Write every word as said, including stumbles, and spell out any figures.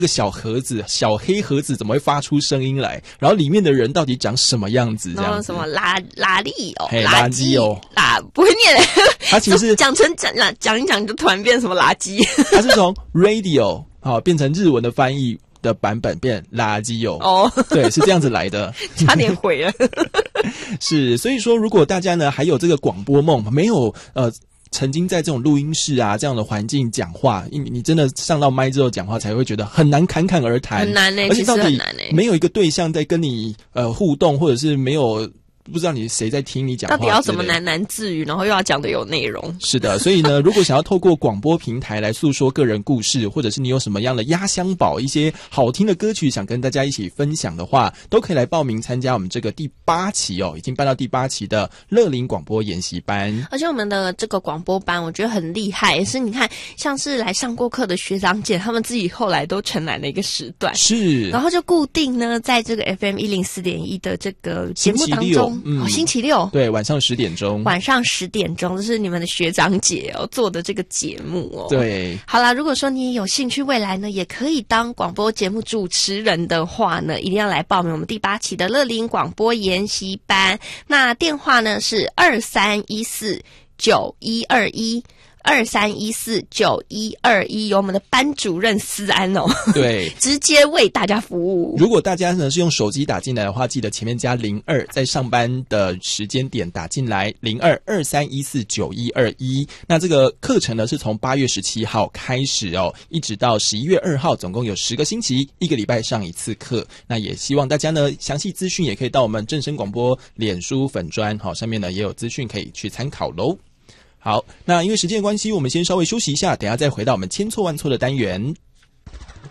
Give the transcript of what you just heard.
个小盒子小黑盒子怎么会发出声音来，然后里面的人到底长什么样子，这样子什么拉拉力哦， 垃圾哦， 拉不会念它其实是讲成讲讲一讲就突然变什么垃圾它是从 radio 好、哦、变成日文的翻译的版本变垃圾哦， 哦， 对，是这样子来的， 差点毁了。 是，所以说如果大家呢还有这个广播梦，没有呃曾经在这种录音室啊这样的环境讲话，你你真的上到麦之后讲话才会觉得很难侃侃而谈， 很难呢、欸， 而且到底没有一个对象在跟你呃互动，或者是没有。不知道你谁在听你讲话， 到底要怎么喃喃自语，然后又要讲的有内容？ 是的，所以呢，如果想要透过广播平台来诉说个人故事，或者是你有什么样的压箱宝，一些好听的歌曲想跟大家一起分享的话，都可以来报名参加我们这个第八期哦，已经办到第八期的乐龄广播研习班。 而且我们的这个广播班，我觉得很厉害，也是你看，像是来上过课的学长姐，他们自己后来都承揽了一个时段， 是， 然后就固定呢，在这个 F M 一零四点一的这个节目当中。嗯、哦，星期六对，晚上十点钟， 晚上十点钟，这是你们的学长姐哦做的这个节目哦。 对， 好啦，如果说你有兴趣，未来呢也可以当广播节目主持人的话呢，一定要来报名我们第八期的乐龄广播研习班。那电话呢是二三一四九一二一。二三一四九一二一，由我们的班主任思安哦， 对， 直接为大家服务。 如果大家呢是用手机打进来的话，记得前面加零二，在上班的时间点打进来零二二三一四九一二一。那这个课程呢是从八月十七号开始哦，一直到十一月二号，总共有十个星期，一个礼拜上一次课。那也希望大家呢详细资讯也可以到我们正声广播脸书粉专，好，上面呢也有资讯可以去参考喽。好，那因为时间的关系，我们先稍微休息一下，等一下再回到我们千错万错的单元。